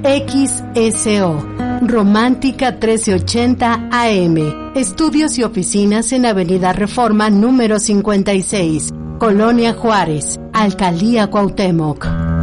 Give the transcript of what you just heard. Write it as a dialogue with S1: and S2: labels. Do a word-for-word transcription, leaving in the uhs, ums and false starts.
S1: X S O, Romántica trece ochenta A M. Estudios y oficinas en Avenida Reforma número cincuenta y seis, Colonia Juárez, Alcaldía Cuauhtémoc.